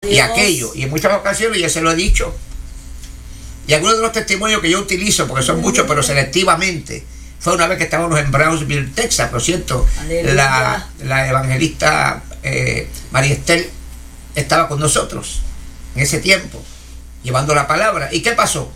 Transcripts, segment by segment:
y aquello. Y en muchas ocasiones ya se lo he dicho. Y algunos de los testimonios que yo utilizo, porque son muchos, pero selectivamente, fue una vez que estábamos en Brownsville, Texas, por cierto, la evangelista María Estel estaba con nosotros en ese tiempo, llevando la palabra. ¿Y qué pasó?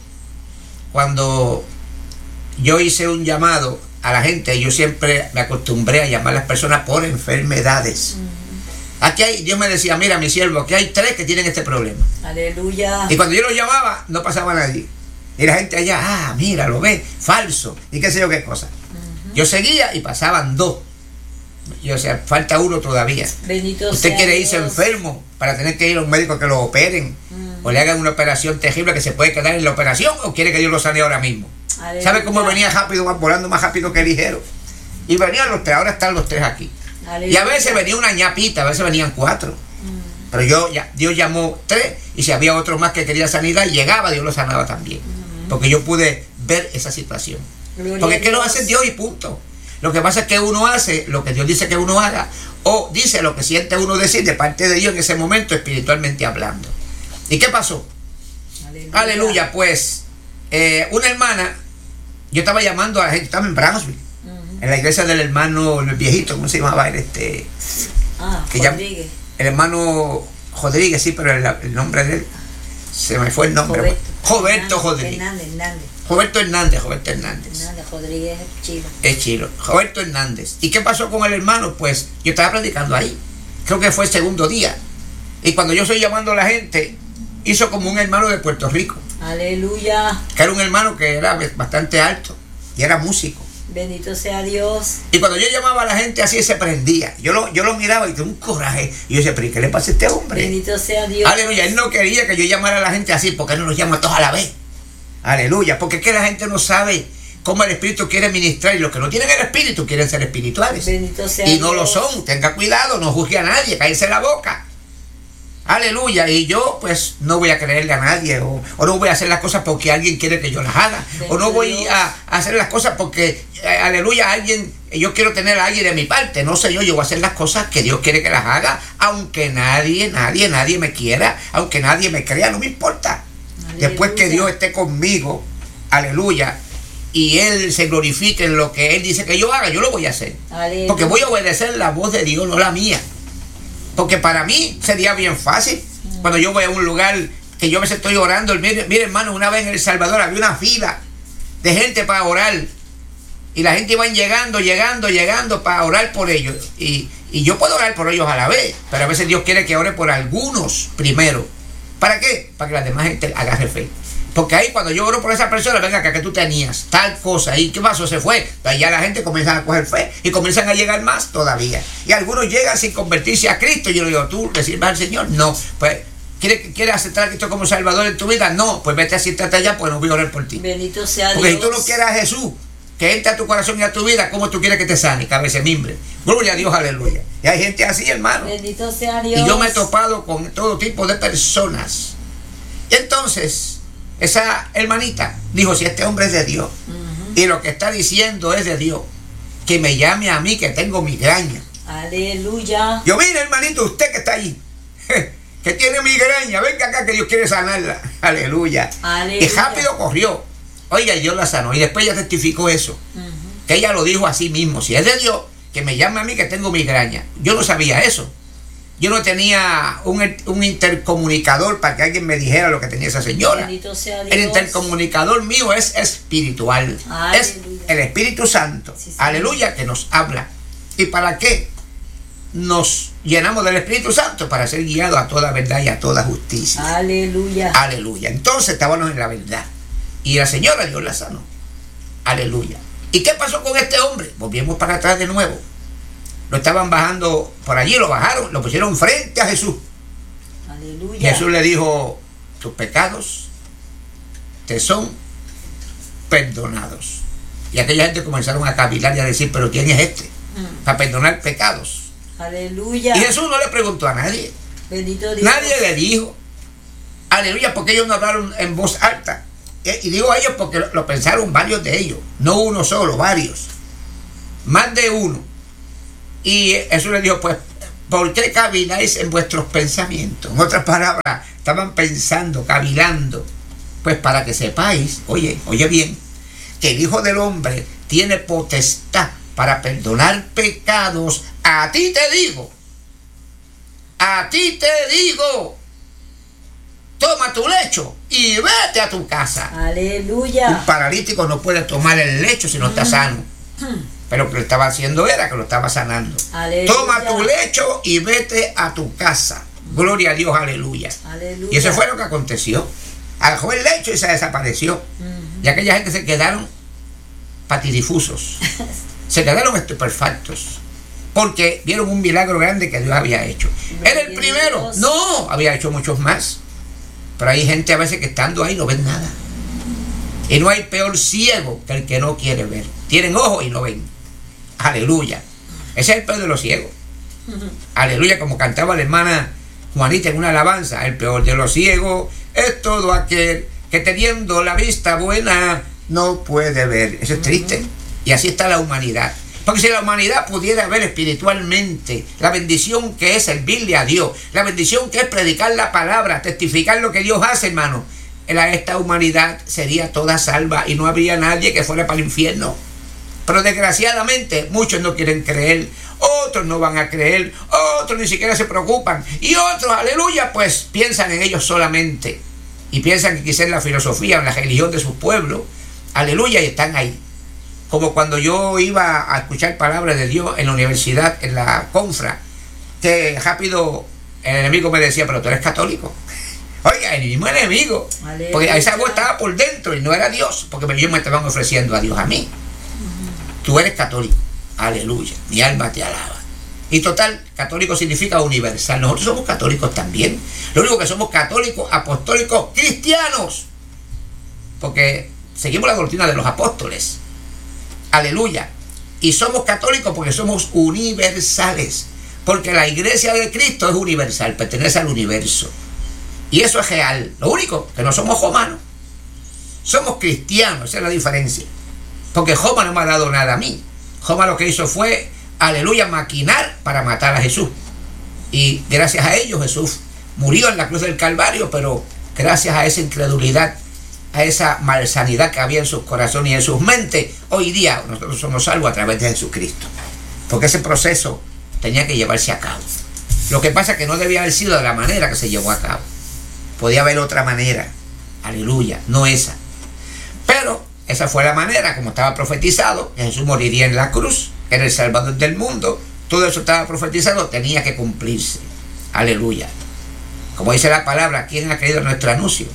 Cuando yo hice un llamado a la gente, yo siempre me acostumbré a llamar a las personas por enfermedades. Aquí Dios me decía, mira mi siervo, aquí hay 3 que tienen este problema. Aleluya. Y cuando yo los llamaba, no pasaba nadie. Y la gente allá, mira, lo ve, falso, y qué sé yo qué cosa. Yo seguía y pasaban 2. Yo decía, falta 1 todavía. Bendito Usted sea quiere irse Dios. enfermo para tener que ir a un médico que lo operen, o le hagan una operación terrible que se puede quedar en la operación, o quiere que Dios lo sane ahora mismo. Aleluya. ¿Sabe cómo venía rápido, volando más rápido que ligero? Y venían los 3, ahora están los 3 aquí. Aleluya. Y a veces venía una ñapita, a veces venían 4. Pero Dios llamó 3, y si había otro más que quería sanidad, llegaba, Dios lo sanaba también. Porque yo pude ver esa situación. Gloria Porque a es que lo Dios. hace Dios y punto. Lo que pasa es que uno hace lo que Dios dice que uno haga, o dice lo que siente uno decir de parte de Dios en ese momento, espiritualmente hablando. ¿Y qué pasó? Aleluya, pues una hermana, yo estaba llamando a la gente, estaba en Brownsville, en la iglesia del hermano, el viejito, ¿cómo se llamaba él? Que Rodríguez. El hermano Rodríguez, sí, pero el nombre de él, se me fue el nombre. Roberto Rodríguez. Roberto Hernández. Rodríguez es chilo. Es chilo. Roberto Hernández. ¿Y qué pasó con el hermano? Pues yo estaba predicando ahí. Creo que fue el segundo día. Y cuando yo estoy llamando a la gente, hizo como un hermano de Puerto Rico. Aleluya. Que era un hermano que era bastante alto y era músico. Bendito sea Dios. Y cuando yo llamaba a la gente así, se prendía. Yo lo miraba y tenía un coraje. Y yo decía, pero ¿qué le pasa a este hombre? Bendito sea Dios. Aleluya. Él no quería que yo llamara a la gente así, porque él no los llama a todos a la vez. Aleluya. Porque es que la gente no sabe cómo el Espíritu quiere ministrar. Y los que no tienen el Espíritu quieren ser espirituales. Bendito sea y no Dios. lo son. Tenga cuidado, no juzgue a nadie, cállese la boca. Aleluya. Y yo pues no voy a creerle a nadie, o no voy a hacer las cosas porque alguien quiere que yo las haga, o no voy a hacer las cosas porque aleluya, yo quiero tener a alguien de mi parte. No sé, yo voy a hacer las cosas que Dios quiere que las haga, aunque nadie me quiera, aunque nadie me crea, no me importa. Aleluya. Después que Dios esté conmigo, aleluya, y Él se glorifique en lo que Él dice que yo haga, yo lo voy a hacer. Aleluya. Porque voy a obedecer la voz de Dios, no la mía. Porque para mí sería bien fácil. Cuando yo voy a un lugar que yo a veces estoy orando, mire hermano, una vez en El Salvador había una fila de gente para orar. Y la gente iba llegando para orar por ellos. Y yo puedo orar por ellos a la vez, pero a veces Dios quiere que ore por algunos primero. ¿Para qué? Para que la demás gente agarre fe. Porque ahí cuando yo oro por esa persona, venga acá, que tú tenías tal cosa, ¿y qué pasó? Se fue. Ahí ya la gente comienza a coger fe y comienzan a llegar más todavía. Y algunos llegan sin convertirse a Cristo. Y yo le digo, ¿tú le sirves al Señor? No. Pues, ¿quieres aceptar a Cristo como Salvador en tu vida? No. Pues vete a siéntate allá, pues no voy a orar por ti. Bendito sea Porque Dios. si tú no quieres a Jesús, que entre a tu corazón y a tu vida, ¿cómo tú quieres que te sane? Cabeza mimbre. Gloria a Dios, aleluya. Y hay gente así, hermano. Bendito sea Dios. Y yo me he topado con todo tipo de personas. Y entonces, esa hermanita dijo, si este hombre es de Dios, y lo que está diciendo es de Dios, que me llame a mí que tengo migraña. Aleluya. Yo, mire hermanito, usted que está ahí, que tiene migraña, venga acá que Dios quiere sanarla. Aleluya. Aleluya. Y rápido corrió. Oiga, Dios la sanó. Y después ella testificó eso. Que ella lo dijo a sí mismo. Si es de Dios, que me llame a mí que tengo migraña. Yo no sabía eso. Yo no tenía un intercomunicador para que alguien me dijera lo que tenía esa señora. Bendito sea Dios. El intercomunicador mío es espiritual. Aleluya. Es el Espíritu Santo. Sí, sí. Aleluya, que nos habla. ¿Y para qué nos llenamos del Espíritu Santo? Para ser guiados a toda verdad y a toda justicia. Aleluya. Aleluya. Entonces estábamos en la verdad. Y la señora Dios la sanó. Aleluya. ¿Y qué pasó con este hombre? Volvimos para atrás de nuevo. Lo estaban bajando por allí, lo bajaron, lo pusieron frente a Jesús. Aleluya. Jesús le dijo, tus pecados te son perdonados. Y aquella gente comenzaron a cavilar y a decir, pero ¿quién es este? Para perdonar pecados. Aleluya. Y Jesús no le preguntó a nadie. Bendito Dios. Nadie le dijo. Aleluya, porque ellos no hablaron en voz alta. Y digo a ellos porque lo pensaron varios de ellos. No uno solo, varios. Más de uno. Y Jesús le dijo, pues ¿por qué caviláis en vuestros pensamientos? En otras palabras, estaban pensando, cavilando. Pues para que sepáis, oye bien, que el Hijo del Hombre tiene potestad para perdonar pecados. A ti te digo, toma tu lecho y vete a tu casa. Aleluya. Un paralítico no puede tomar el lecho si no está sano. Pero lo que lo estaba haciendo era que lo estaba sanando. Aleluya. Toma tu lecho y vete a tu casa. Gloria a Dios, aleluya. Aleluya. Y eso fue lo que aconteció. Dejó el lecho y se desapareció. Y aquella gente se quedaron patidifusos. Se quedaron estupefactos. Porque vieron un milagro grande que Dios había hecho. ¿Era el primero? No, había hecho muchos más. Pero hay gente a veces que estando ahí no ven nada. Y no hay peor ciego que el que no quiere ver. Tienen ojos y no ven. Aleluya. Ese es el peor de los ciegos. Aleluya, como cantaba la hermana Juanita en una alabanza. El peor de los ciegos es todo aquel que teniendo la vista buena no puede ver. Eso es triste. Y así está la humanidad. Porque si la humanidad pudiera ver espiritualmente la bendición que es servirle a Dios, la bendición que es predicar la palabra, testificar lo que Dios hace, hermano, esta humanidad sería toda salva y no habría nadie que fuera para el infierno. Pero desgraciadamente muchos no quieren creer, otros no van a creer, otros ni siquiera se preocupan y otros, aleluya, pues piensan en ellos solamente y piensan que quizás en la filosofía, en la religión de su pueblo, aleluya, y están ahí. Como cuando yo iba a escuchar palabras de Dios en la universidad, en la confra, que rápido el enemigo me decía, pero tú eres católico. Oiga, el mismo enemigo. Aleluya. Porque esa voz estaba por dentro y no era Dios, porque ellos me estaban ofreciendo a Dios a mí. Tú eres católico. Aleluya. Mi alma te alaba. Y total, católico significa universal. Nosotros somos católicos también. Lo único que somos católicos, apostólicos, cristianos. Porque seguimos la doctrina de los apóstoles. Aleluya. Y somos católicos porque somos universales. Porque la iglesia de Cristo es universal, pertenece al universo. Y eso es real. Lo único, que no somos romanos. Somos cristianos, esa es la diferencia. Porque Roma no me ha dado nada a mí. Roma lo que hizo fue, aleluya, maquinar para matar a Jesús. Y gracias a ellos Jesús murió en la cruz del Calvario, pero gracias a esa incredulidad, a esa malsanidad que había en sus corazones y en sus mentes, hoy día nosotros somos salvos a través de Jesucristo. Porque ese proceso tenía que llevarse a cabo. Lo que pasa es que no debía haber sido de la manera que se llevó a cabo. Podía haber otra manera. Aleluya, no esa. Pero esa fue la manera, como estaba profetizado, que Jesús moriría en la cruz, era el Salvador del mundo. Todo eso estaba profetizado, tenía que cumplirse. Aleluya. Como dice la palabra, ¿quién ha creído en nuestro anuncio?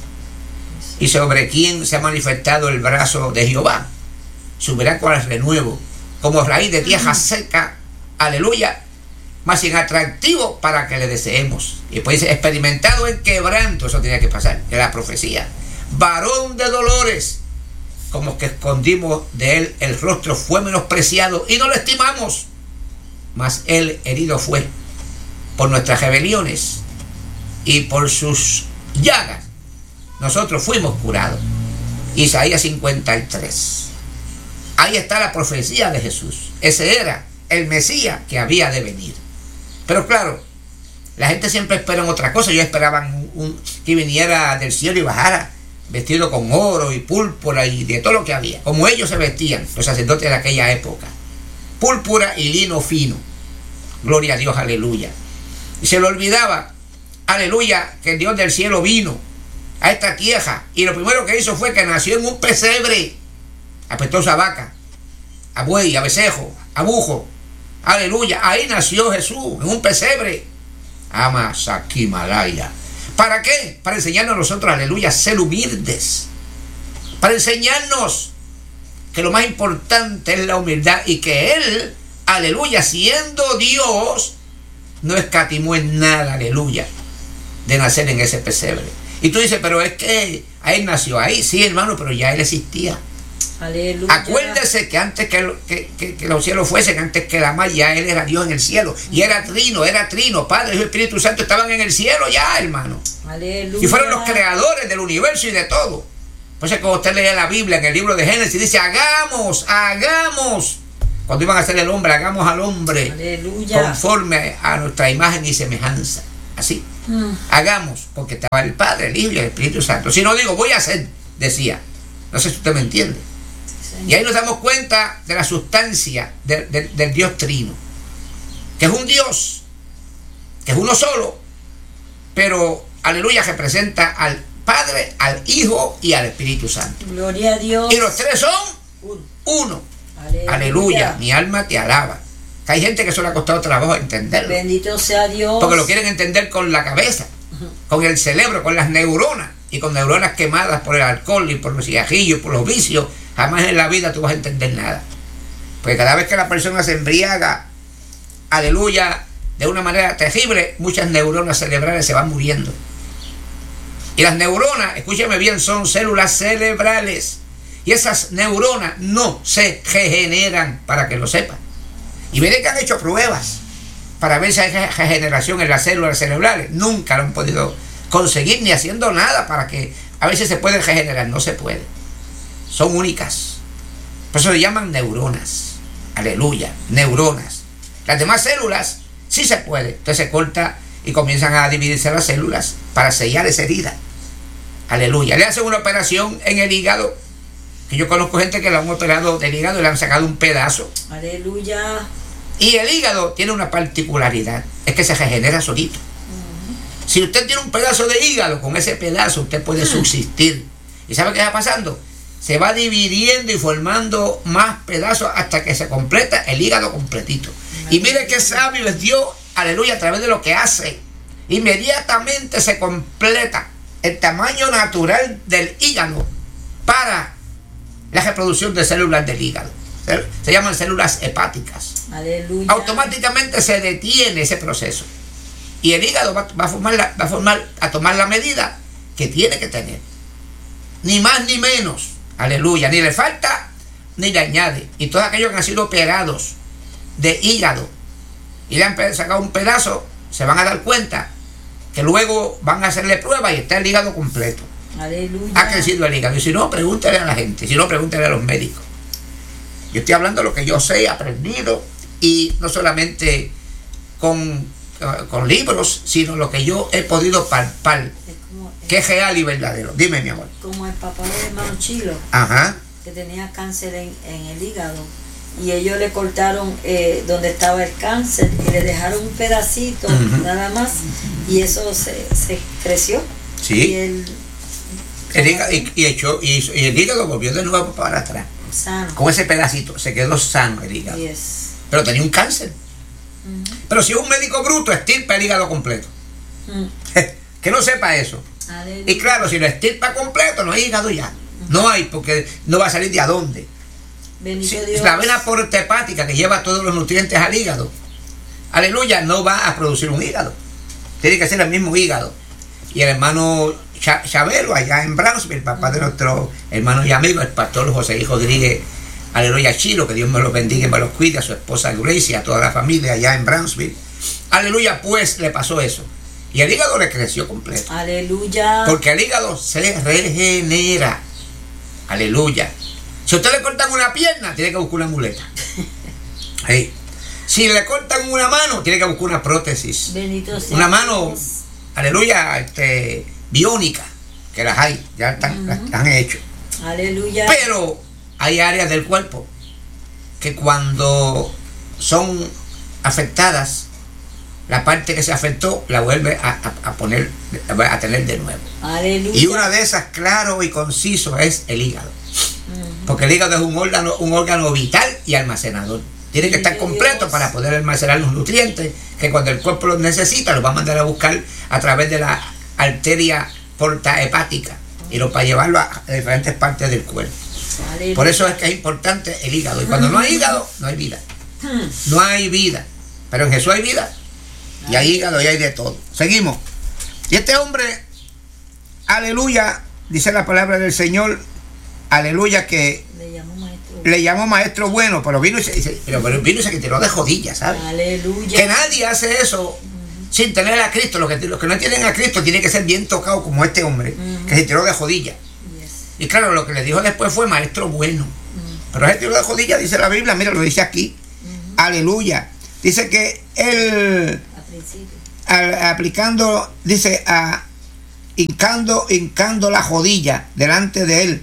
Y sobre quién se ha manifestado el brazo de Jehová. Subirá con el renuevo, como raíz de tierra seca. Aleluya. Más inatractivo para que le deseemos. Y después dice, experimentado en quebranto, eso tenía que pasar, de la profecía. Varón de dolores, como que escondimos de él el rostro, fue menospreciado y no lo estimamos. Mas él herido fue por nuestras rebeliones y por sus llagas nosotros fuimos curados. Isaías 53. Ahí está la profecía de Jesús. Ese era el Mesías que había de venir. Pero claro, la gente siempre espera en otra cosa. Ellos esperaban que viniera del cielo y bajara vestido con oro y púrpura y de todo lo que había, como ellos se vestían, los sacerdotes de aquella época. Púrpura y lino fino. Gloria a Dios, aleluya. Y se le olvidaba, aleluya, que el Dios del cielo vino a esta tierra y lo primero que hizo fue que nació en un pesebre. Apestosa vaca, a buey, a becerro, a bujo. Aleluya, ahí nació Jesús, en un pesebre. Ama Saquimalaya. ¿Para qué? Para enseñarnos a nosotros, aleluya, a ser humildes. Para enseñarnos que lo más importante es la humildad y que Él, aleluya, siendo Dios, no escatimó en nada, aleluya, de nacer en ese pesebre. Y tú dices, pero es que Él nació ahí. Sí, hermano, pero ya Él existía. Aleluya. Acuérdese que antes que los cielos fuesen, antes que la mar, ya Él era Dios en el cielo. Y era trino, Padre, Hijo y Espíritu Santo estaban en el cielo ya, hermano. Aleluya. Y fueron los creadores del universo y de todo. Por eso cuando usted lee la Biblia en el libro de Génesis, dice, hagamos Cuando iban a hacer el hombre, hagamos al hombre Aleluya. conforme a nuestra imagen y semejanza. Así. Hagamos, porque estaba el Padre, el Hijo y el Espíritu Santo. Si no digo, voy a hacer, decía. No sé si usted me entiende. Y ahí nos damos cuenta de la sustancia del Dios Trino, que es un Dios, que es uno solo, pero, aleluya, representa al Padre, al Hijo y al Espíritu Santo. Gloria a Dios. Y los tres son uno. Aleluya, mi alma te alaba. Que hay gente que eso le ha costado trabajo entenderlo. Bendito sea Dios. Porque lo quieren entender con la cabeza, con el cerebro, con las neuronas. Y con neuronas quemadas por el alcohol y por los cigarrillos, por los vicios. Jamás en la vida tú vas a entender nada. Porque cada vez que la persona se embriaga, aleluya, de una manera terrible, muchas neuronas cerebrales se van muriendo. Y las neuronas, escúcheme bien, son células cerebrales. Y esas neuronas no se regeneran, para que lo sepan. Y miren que han hecho pruebas para ver si hay regeneración en las células cerebrales. Nunca lo han podido conseguir, ni haciendo nada para que a veces se pueden regenerar. No se puede. Son únicas. Por eso se llaman neuronas. Aleluya, neuronas. Las demás células sí se puede. Entonces se corta y comienzan a dividirse las células para sellar esa herida. Aleluya. Le hacen una operación en el hígado, que yo conozco gente que le han operado del hígado y le han sacado un pedazo. Aleluya. Y el hígado tiene una particularidad, es que se regenera solito. Si usted tiene un pedazo de hígado, con ese pedazo usted puede subsistir. ¿Y sabe qué está pasando? Se va dividiendo y formando más pedazos hasta que se completa el hígado completito. Y mire qué sabio es Dios, aleluya, a través de lo que hace. Inmediatamente se completa el tamaño natural del hígado para la reproducción de células del hígado. Se llaman células hepáticas. Aleluya. Automáticamente se detiene ese proceso. Y el hígado va a tomar la medida que tiene que tener. Ni más ni menos. Aleluya. Ni le falta ni le añade. Y todos aquellos que han sido operados de hígado y le han sacado un pedazo, se van a dar cuenta que luego van a hacerle pruebas y está el hígado completo. Aleluya. Ha crecido el hígado. Y si no, pregúntele a la gente. Si no, pregúntele a los médicos. Yo estoy hablando de lo que yo sé, he aprendido. Y no solamente con libros, sino lo que yo he podido palpar, que es real y verdadero. Dime, mi amor. Como el papá del hermano Chilo, Ajá. que tenía cáncer en el hígado, y ellos le cortaron donde estaba el cáncer y le dejaron un pedacito nada más, y eso se creció. Sí. Y él, El hígado, y el hígado volvió de nuevo para atrás. sano. Con ese pedacito, se quedó sano el hígado. Yes. Pero tenía un cáncer. Pero si es un médico bruto, estirpa el hígado completo. Que no sepa eso. Aleluya. Y claro, si lo estirpa completo, no hay hígado ya. No hay, porque no va a salir de a dónde. Bendito Si Dios. la vena porta hepática que lleva todos los nutrientes al hígado, aleluya, no va a producir un hígado. Tiene que ser el mismo hígado. Y el hermano Chabelo, allá en Brownsville, papá de nuestro hermano y amigo, el pastor José I. Rodríguez, aleluya, Chilo, que Dios me los bendiga y me los cuide, a su esposa Gracie, a toda la familia allá en Brownsville. Aleluya, pues le pasó eso. Y el hígado le creció completo. Aleluya. Porque el hígado se regenera. Aleluya. Si a usted le cortan una pierna, tiene que buscar una muleta. Sí. Si le cortan una mano, tiene que buscar una prótesis. Bendito sea Una mano, Dios. aleluya, biónica, que las hay, ya las han hecho. Aleluya. Pero hay áreas del cuerpo que cuando son afectadas, la parte que se afectó la vuelve a tener de nuevo. Aleluya. Y una de esas, claro y conciso, es el hígado. Porque el hígado es un órgano vital y almacenador. Tiene que estar completo Dios. para poder almacenar los nutrientes que cuando el cuerpo los necesita, los va a mandar a buscar a través de la arteria porta hepática y los va a llevarlo a diferentes partes del cuerpo. Aleluya. Por eso es que es importante el hígado. Y cuando no hay hígado, no hay vida. No hay vida. Pero en Jesús hay vida. Y hay hígado y hay de todo. Seguimos. Y este hombre, aleluya, dice la palabra del Señor, aleluya, que Le llamó maestro. maestro bueno, pero vino y se que tiró de rodillas, ¿sabes? Aleluya. Que nadie hace eso sin tener a Cristo. Los que no tienen a Cristo tienen que ser bien tocados como este hombre, que se tiró de rodillas. Yes. Y claro, lo que le dijo después fue maestro bueno. Pero ese tiró de rodillas, dice la Biblia, mira, lo dice aquí. Aleluya. Dice que él, aplicando, dice, hincando la rodilla delante de él,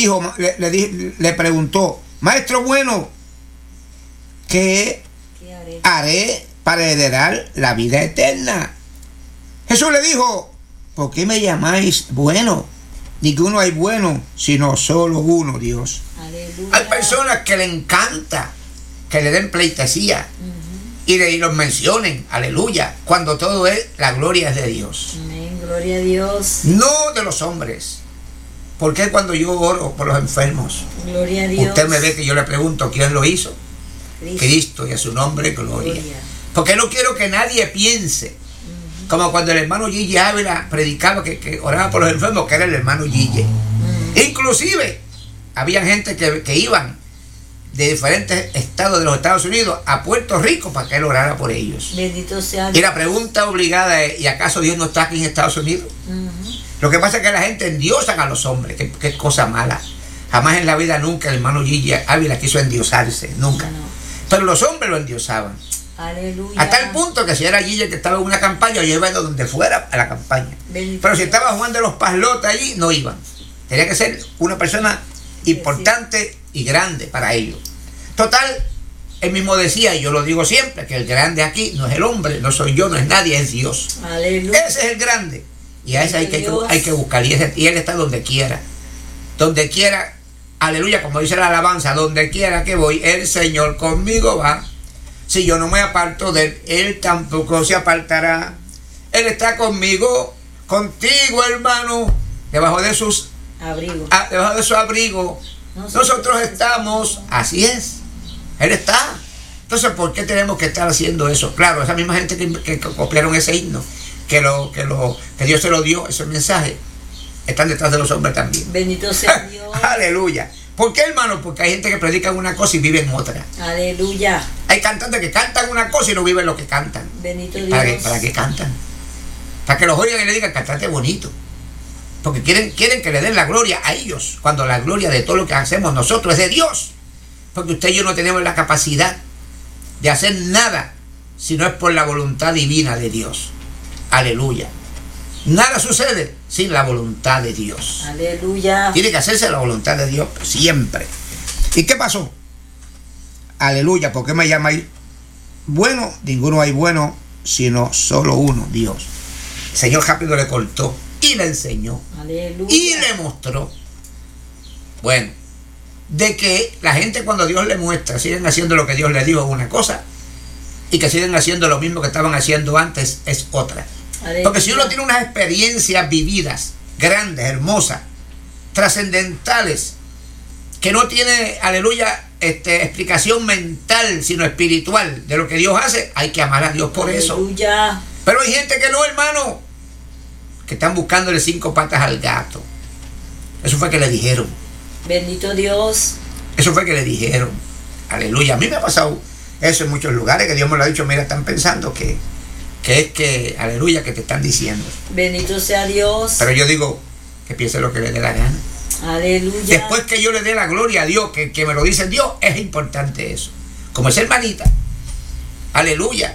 le preguntó, maestro bueno, ¿qué haré para heredar la vida eterna? Jesús le dijo, ¿por qué me llamáis bueno? Ninguno hay bueno, sino solo uno, Dios. Aleluya. Hay personas que le encanta que le den pleitesía y los mencionen, aleluya, cuando todo es, la gloria es de Dios. Amén, gloria a Dios. No de los hombres. Porque cuando yo oro por los enfermos, gloria a Dios, usted me ve que yo le pregunto, ¿quién lo hizo? Cristo, y a su nombre, gloria. Porque no quiero que nadie piense, como cuando el hermano Gille Ávila predicaba que oraba por los enfermos, que era el hermano Gille. Inclusive, había gente que iban de diferentes estados de los Estados Unidos a Puerto Rico para que él orara por ellos. Bendito sea Dios. Y la pregunta obligada es, ¿y acaso Dios no está aquí en Estados Unidos? Lo que pasa es que la gente endiosan a los hombres, que es cosa mala. Jamás en la vida nunca el hermano Gille Ávila quiso endiosarse, nunca. No. Pero los hombres lo endiosaban. Aleluya. Hasta el punto que si era Gille que estaba en una campaña, yo iba donde fuera a la campaña. Bendito. Pero si estaba jugando los paslotes allí, no iban. Tenía que ser una persona importante y grande para ellos. Total, él mismo decía, y yo lo digo siempre, que el grande aquí no es el hombre, no soy yo, no es nadie, es Dios. Aleluya. Ese es el grande. Y a ese hay que buscar. Y él está donde quiera. Donde quiera, aleluya, como dice la alabanza, donde quiera que voy, el Señor conmigo va. Si yo no me aparto de él, él tampoco se apartará. Él está conmigo, contigo, hermano, debajo de sus abrigos. Debajo de su abrigo. Nosotros estamos, así es. Él está. Entonces, ¿por qué tenemos que estar haciendo eso? Claro, esa misma gente que copiaron ese himno, que Dios se lo dio, ese mensaje, están detrás de los hombres también. Bendito sea Dios. Aleluya. ¿Por qué, hermano? Porque hay gente que predica una cosa y vive en otra. Aleluya. Hay cantantes que cantan una cosa y no viven lo que cantan. Bendito Dios. ¿Para qué cantan? Para que los oigan y le digan, cantate bonito. Porque quieren que le den la gloria a ellos, cuando la gloria de todo lo que hacemos nosotros es de Dios. Porque usted y yo no tenemos la capacidad de hacer nada si no es por la voluntad divina de Dios. Aleluya. Nada sucede sin la voluntad de Dios. Aleluya. Tiene que hacerse la voluntad de Dios siempre. ¿Y qué pasó? Aleluya. ¿Por qué me llamáis bueno? Ninguno hay bueno, sino solo uno, Dios. El Señor rápido le cortó y le enseñó. Aleluya. Y le mostró. Bueno, de que la gente cuando Dios le muestra, siguen haciendo lo que Dios les dijo, una cosa, y que siguen haciendo lo mismo que estaban haciendo antes, es otra. Aleluya. Porque si uno tiene unas experiencias vividas, grandes, hermosas, trascendentales, que no tiene, aleluya, explicación mental, sino espiritual de lo que Dios hace, hay que amar a Dios por aleluya. Eso. Pero hay gente que no, hermano, que están buscándole 5 patas al gato. Eso fue que le dijeron. Bendito Dios. Eso fue que le dijeron. Aleluya. A mí me ha pasado eso en muchos lugares, que Dios me lo ha dicho, mira, están pensando que es que, aleluya, que te están diciendo. Bendito sea Dios. Pero yo digo, que piense lo que le dé la gana. Aleluya. Después que yo le dé la gloria a Dios, que me lo dice Dios, es importante eso. Como esa hermanita, aleluya,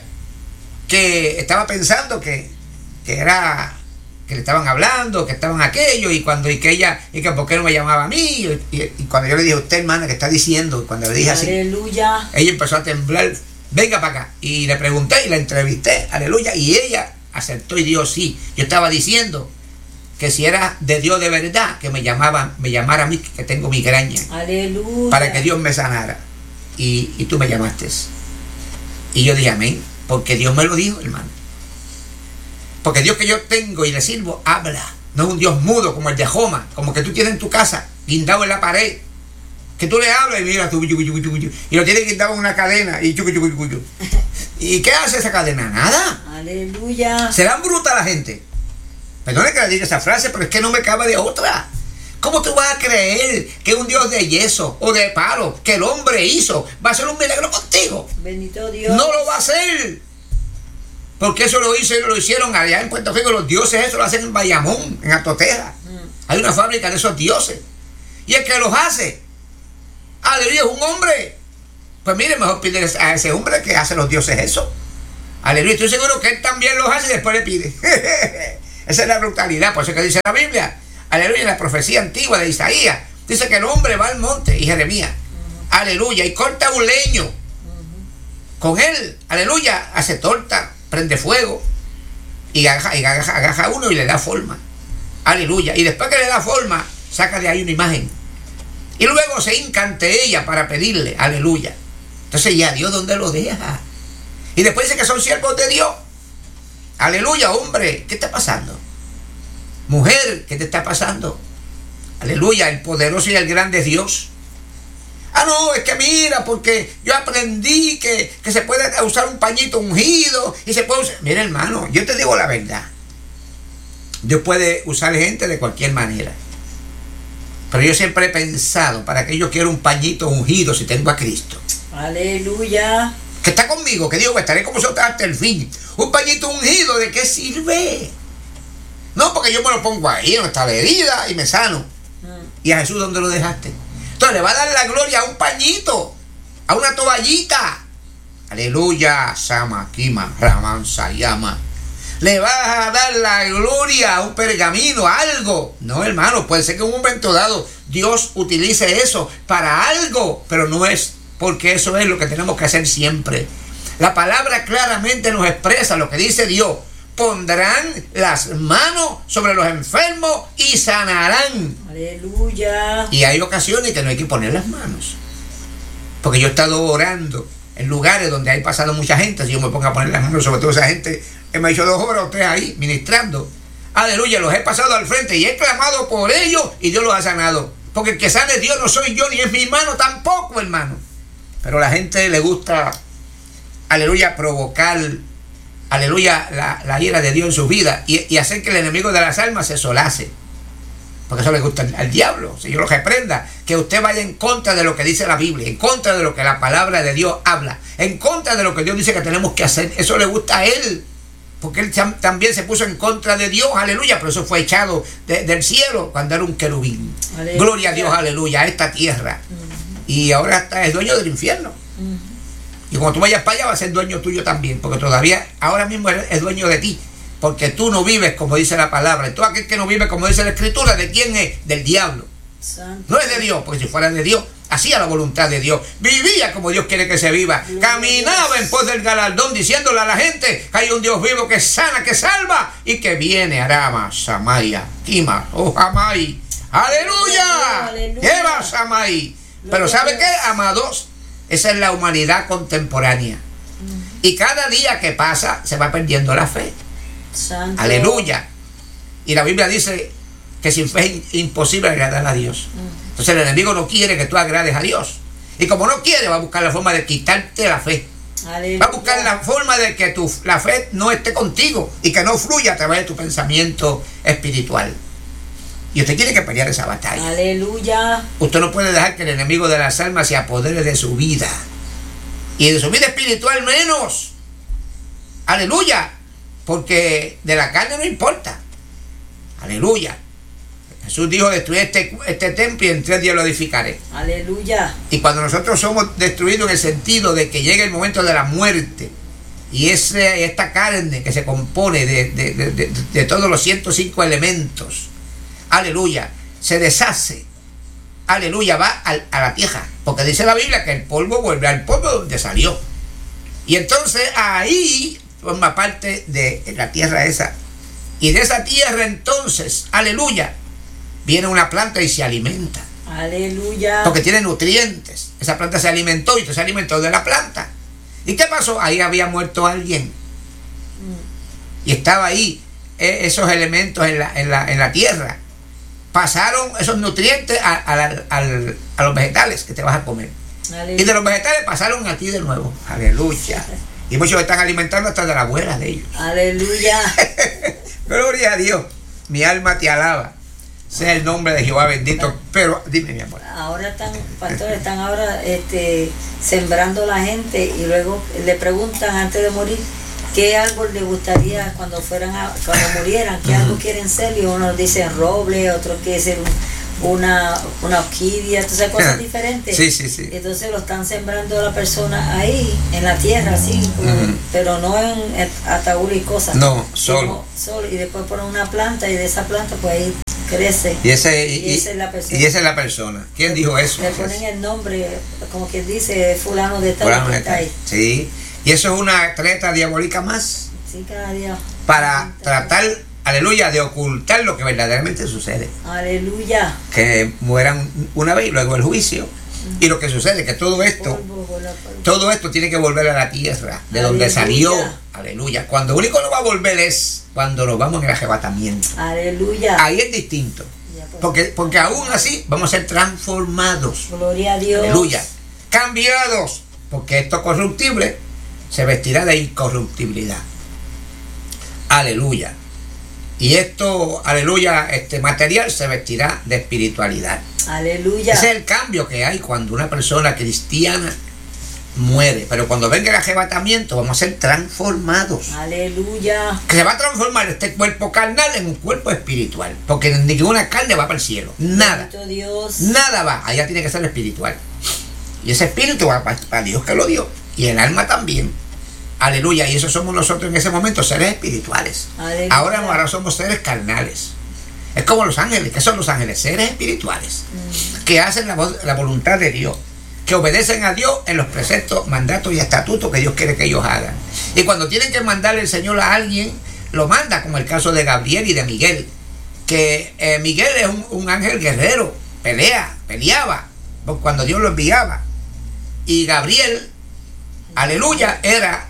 que estaba pensando que era, que le estaban hablando, que estaban aquello, y que por qué no me llamaba a mí, y cuando yo le dije a usted, hermana, que está diciendo, cuando le dije así, aleluya, ella empezó a temblar, venga para acá, y le pregunté y la entrevisté, aleluya, y ella aceptó y dijo sí. Yo estaba diciendo que si era de Dios de verdad, que me llamara a mí, que tengo migraña, aleluya, para que Dios me sanara, y tú me llamaste, y yo dije amén, porque Dios me lo dijo, hermano. Porque Dios que yo tengo y le sirvo, habla. No es un Dios mudo como el de Joma, como que tú tienes en tu casa, guindado en la pared, que tú le hablas y mira, y lo tienes guindado en una cadena, y ¿y qué hace esa cadena? Nada. Aleluya. ¿Serán brutas la gente? Perdone que le diga esa frase, pero es que no me cabe de otra. ¿Cómo tú vas a creer que un Dios de yeso o de palo que el hombre hizo va a hacer un milagro contigo? Bendito Dios. No lo va a hacer. Porque eso lo hicieron allá en Puerto Rico. Los dioses eso lo hacen en Bayamón, en Atoteja. Hay una fábrica de esos dioses. Y el que los hace Aleluya, es un hombre. Pues mire, mejor pide a ese hombre que hace los dioses eso. Aleluya, estoy seguro que él también los hace y después le pide. Esa es la brutalidad, por eso que dice la Biblia. Aleluya, en la profecía antigua de Isaías. Dice que el hombre va al monte, y Jeremías. Aleluya, y corta un leño. Con él, aleluya, hace torta, prende fuego. Y agaja uno y le da forma. Aleluya, y después que le da forma, saca de ahí una imagen. Y luego se hinca ante ella para pedirle, aleluya. Entonces ya Dios, ¿dónde lo deja? Y después dice que son siervos de Dios. Aleluya, hombre, ¿qué está pasando? Mujer, ¿qué te está pasando? Aleluya, el poderoso y el grande es Dios. Ah, no, es que mira, porque yo aprendí que se puede usar un pañito ungido y se puede usar... Mira, hermano, yo te digo la verdad. Dios puede usar gente de cualquier manera. Pero yo siempre he pensado, ¿para qué yo quiero un pañito ungido si tengo a Cristo? Aleluya. Que está conmigo, que digo que estaré con vosotros hasta el fin. Un pañito ungido, ¿de qué sirve? No, porque yo me lo pongo ahí, donde está la herida, y me sano. ¿Y a Jesús dónde lo dejaste? Entonces le va a dar la gloria a un pañito, a una toallita. Aleluya, Sama, Kima, Raman, Sayama. Le vas a dar la gloria a un pergamino, a algo. No, hermano, puede ser que en un momento dado Dios utilice eso para algo, pero no es porque eso es lo que tenemos que hacer siempre. La palabra claramente nos expresa lo que dice Dios. Pondrán las manos sobre los enfermos y sanarán. Aleluya. Y hay ocasiones que no hay que poner las manos. Porque yo he estado orando en lugares donde hay pasado mucha gente. Si yo me pongo a poner las manos sobre toda esa gente, me ha hecho 2 horas o 3 ahí ministrando. Aleluya, los he pasado al frente y he clamado por ellos y Dios los ha sanado. Porque el que sane Dios no soy yo ni es mi hermano tampoco, hermano. Pero a la gente le gusta, aleluya, provocar, aleluya, la ira de Dios en su vida y hacer que el enemigo de las almas se solace. Porque eso le gusta al diablo. Si yo lo reprenda, que usted vaya en contra de lo que dice la Biblia, en contra de lo que la palabra de Dios habla, en contra de lo que Dios dice que tenemos que hacer. Eso le gusta a él. Porque él también se puso en contra de Dios, aleluya, pero eso fue echado del cielo cuando era un querubín. Aleluya. Gloria a Dios, aleluya, a esta tierra. Y ahora es dueño del infierno. Y cuando tú vayas para allá va a ser dueño tuyo también, porque todavía ahora mismo es dueño de ti, porque tú no vives como dice la palabra. Y todo aquel que no vive como dice la Escritura, ¿de quién es? Del diablo. Santo. No es de Dios, porque si fuera de Dios, hacía la voluntad de Dios, vivía como Dios quiere que se viva, caminaba en pos del galardón, diciéndole a la gente que hay un Dios vivo que sana, que salva y que viene. Arama, Samaya, Kima, Ohamai, aleluya, lleva Samai. Pero ¿sabe qué, amados? Esa es la humanidad contemporánea. Y cada día que pasa se va perdiendo la fe. Santo. Aleluya. Y la Biblia dice que sin fe es imposible agradar a Dios. Entonces el enemigo no quiere que tú agrades a Dios. Y como no quiere, va a buscar la forma de quitarte la fe. Aleluya. Va a buscar la forma de que la fe no esté contigo y que no fluya a través de tu pensamiento espiritual. Y usted tiene que pelear esa batalla. Aleluya. Usted no puede dejar que el enemigo de las almas se apodere de su vida. Y de su vida espiritual menos. Aleluya. Porque de la carne no importa. Aleluya. Jesús dijo, destruir este templo y en 3 días lo edificaré. Aleluya. Y cuando nosotros somos destruidos en el sentido de que llega el momento de la muerte y esta carne que se compone de todos los 105 elementos, aleluya, se deshace, aleluya, va a la tierra, porque dice la Biblia que el polvo vuelve al polvo donde salió. Y entonces ahí forma parte de la tierra esa. Y de esa tierra entonces, aleluya, viene una planta y se alimenta. Aleluya. Porque tiene nutrientes. Esa planta se alimentó y se alimentó de la planta. ¿Y qué pasó? Ahí había muerto alguien. Y estaba ahí esos elementos en la tierra. Pasaron esos nutrientes a los vegetales que te vas a comer. Aleluya. Y de los vegetales pasaron a ti de nuevo. Aleluya. Y muchos están alimentando hasta de la abuela de ellos. Aleluya. Gloria a Dios. Mi alma te alaba. Sea el nombre de Jehová bendito. Pero dime, mi amor. Ahora están ahora sembrando la gente y luego le preguntan antes de morir qué árbol le gustaría cuando murieran, qué árbol quieren ser, y unos dicen roble, otros quieren ser una orquídea, entonces cosas diferentes. Sí, sí, sí. Entonces lo están sembrando a la persona ahí, en la tierra, así, pero no en ataúd y cosas. No, solo. Y después ponen una planta y de esa planta pues ahí crece. Y esa es la persona. ¿Quién dijo eso? Le ponen el nombre, como quien dice, fulano de tal, que está ahí. Sí. Y eso es una treta diabólica más. Sí, cada día. Para tratar, aleluya, de ocultar lo que verdaderamente sucede. Aleluya. Que mueran una vez y luego el juicio. Y lo que sucede, que todo esto tiene que volver a la tierra, de donde salió. Aleluya. Cuando único no va a volver es cuando nos vamos en el arrebatamiento. Aleluya. Ahí es distinto. Porque aún así vamos a ser transformados. Gloria a Dios. Aleluya. Cambiados. Porque esto corruptible se vestirá de incorruptibilidad. Aleluya. Y esto, aleluya, material se vestirá de espiritualidad. Aleluya. Ese es el cambio que hay cuando una persona cristiana muere. Pero cuando venga el arrebatamiento vamos a ser transformados. Aleluya. Que se va a transformar este cuerpo carnal en un cuerpo espiritual. Porque ninguna carne va para el cielo. Nada. Dios. Nada va. Allá tiene que ser espiritual. Y ese espíritu va para Dios que lo dio. Y el alma también. Aleluya. Y eso somos nosotros en ese momento, seres espirituales. Aleluya. Ahora somos seres carnales. Es como los ángeles. ¿Qué son los ángeles? Seres espirituales. Que hacen la voluntad de Dios. Que obedecen a Dios en los preceptos, mandatos y estatutos que Dios quiere que ellos hagan. Y cuando tienen que mandarle el Señor a alguien, lo manda, como el caso de Gabriel y de Miguel. Que Miguel es un ángel guerrero. Peleaba cuando Dios lo enviaba. Y Gabriel, aleluya, era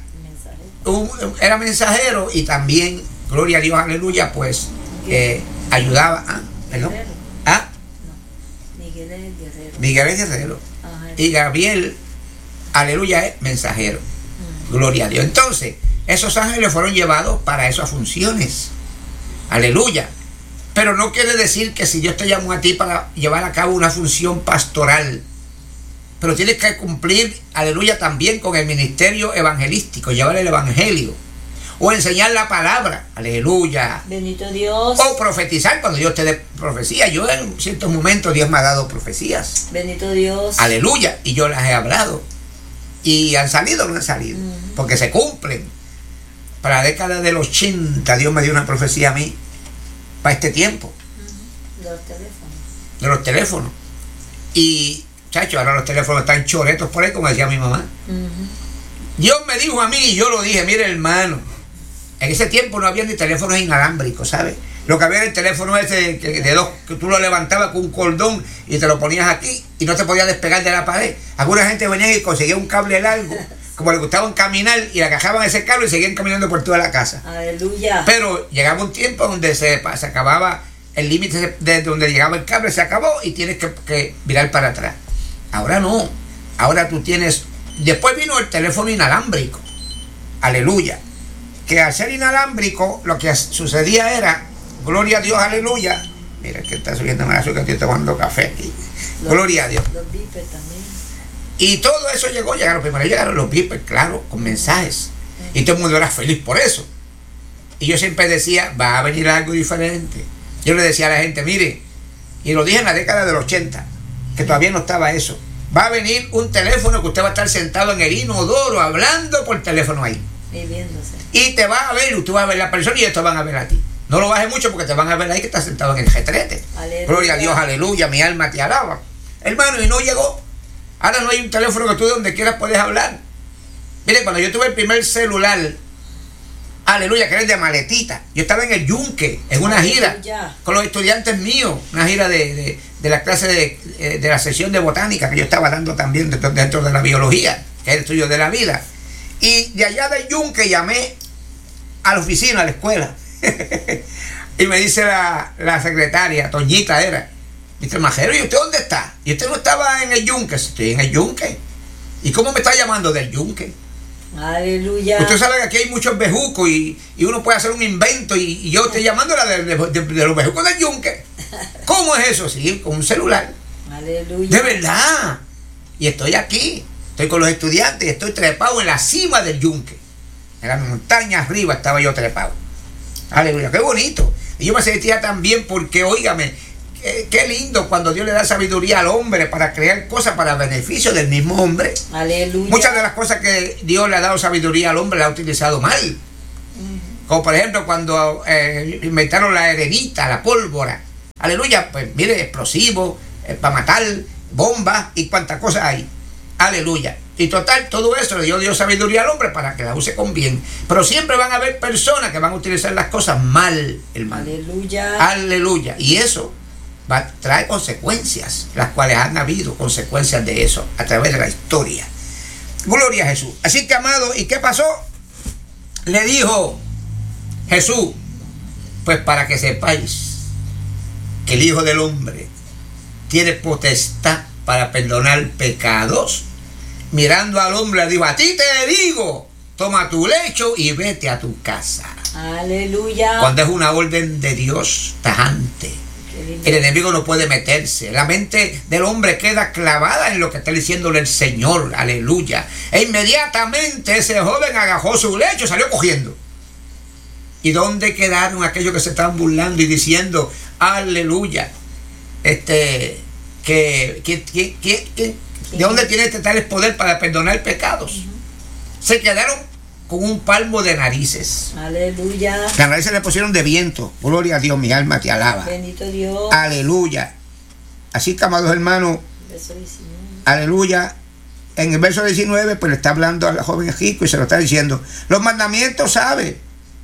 mensajero y también, gloria a Dios, aleluya, pues ayudaba. ¿Perdón? Miguel es guerrero. Miguel es guerrero. Y Gabriel, aleluya, es mensajero. Gloria a Dios. Entonces, esos ángeles fueron llevados para esas funciones. Aleluya. Pero no quiere decir que si Dios te llamó a ti para llevar a cabo una función pastoral, pero tienes que cumplir, aleluya, también con el ministerio evangelístico, llevar el evangelio, o enseñar la palabra, aleluya. Bendito Dios. O profetizar cuando Dios te dé profecía. Yo en ciertos momentos Dios me ha dado profecías. Bendito Dios. Aleluya. Y yo las he hablado. Y han salido o no han salido. Porque se cumplen. Para la década del 80 Dios me dio una profecía a mí. Para este tiempo. De los teléfonos. De los teléfonos. Y, chacho, ahora los teléfonos están choretos por ahí, como decía mi mamá. Dios me dijo a mí y yo lo dije, mire hermano, en ese tiempo no había ni teléfonos inalámbricos, ¿sabes? Lo que había era el teléfono ese de dos, que tú lo levantabas con un cordón y te lo ponías aquí y no te podías despegar de la pared. Alguna gente venía y conseguía un cable largo, como le gustaban caminar, y le agajaban ese cable y seguían caminando por toda la casa. Aleluya. Pero llegaba un tiempo donde se acababa el límite de donde llegaba el cable, se acabó y tienes que mirar para atrás. Ahora no. Ahora tú tienes... Después vino el teléfono inalámbrico. Aleluya. Que al ser inalámbrico, lo que sucedía era, gloria a Dios, aleluya. Mira, que está subiendo el azúcar, estoy tomando café aquí. Gloria a Dios. Los beepers también. Y todo eso llegaron los beepers, claro, con mensajes. Y todo el mundo era feliz por eso. Y yo siempre decía, va a venir algo diferente. Yo le decía a la gente, mire, y lo dije en la década del 80, que todavía no estaba eso. Va a venir un teléfono que usted va a estar sentado en el inodoro hablando por teléfono ahí. Viviéndose. Y te va a ver, usted va a ver la persona y estos van a ver a ti. No lo bajes mucho porque te van a ver ahí que estás sentado en el retrete. Aleluya. Gloria a Dios, aleluya, mi alma te alaba. Hermano, y no llegó. Ahora no hay un teléfono que tú de donde quieras puedes hablar. Mire, cuando yo tuve el primer celular, aleluya, que era el de maletita, yo estaba en el Yunque, en una gira, con los estudiantes míos, una gira de la clase de la sesión de botánica que yo estaba dando también dentro de la biología, que es el estudio de la vida. Y de allá del Yunque llamé a la oficina, a la escuela. Y me dice la secretaria, Toñita era, Mr. Majero, ¿y usted dónde está? ¿Y usted no estaba en el Yunque? Estoy en el Yunque. ¿Y cómo me está llamando del Yunque? Aleluya. Usted sabe que aquí hay muchos bejucos y uno puede hacer un invento y yo estoy llamándola de los bejucos del Yunque. ¿Cómo es eso? Sí, con un celular. Aleluya. De verdad. Y estoy aquí. Estoy con los estudiantes y estoy trepado en la cima del Yunque. En la montaña arriba estaba yo trepado. Aleluya, qué bonito. Y yo me sentía tan bien porque, óigame, qué lindo cuando Dios le da sabiduría al hombre para crear cosas para beneficio del mismo hombre. Aleluya. Muchas de las cosas que Dios le ha dado sabiduría al hombre la ha utilizado mal. Como por ejemplo cuando inventaron la arenita, la pólvora. Aleluya, pues mire, explosivos, para matar, bombas y cuantas cosas hay. Aleluya. Y total, todo eso le dio sabiduría al hombre para que la use con bien. Pero siempre van a haber personas que van a utilizar las cosas mal, hermano. Aleluya. Aleluya. Y eso trae consecuencias, las cuales han habido consecuencias de eso a través de la historia. Gloria a Jesús. Así que, amado, ¿y qué pasó? Le dijo Jesús, pues para que sepáis que el Hijo del Hombre tiene potestad para perdonar pecados. Mirando al hombre le dijo, a ti te digo, toma tu lecho y vete a tu casa. Aleluya. Cuando es una orden de Dios tajante, el enemigo no puede meterse. La mente del hombre queda clavada en lo que está diciéndole el Señor. Aleluya. E inmediatamente ese joven agajó su lecho y salió cogiendo. ¿Y dónde quedaron aquellos que se estaban burlando y diciendo, aleluya? ¿De dónde tiene tales poder para perdonar pecados? Se quedaron con un palmo de narices. Aleluya. Las narices le pusieron de viento. Gloria a Dios, mi alma te alaba. Bendito Dios. Aleluya. Así que, amados hermanos, aleluya. En el verso 19, pues le está hablando al joven rico y se lo está diciendo. Los mandamientos, ¿sabe?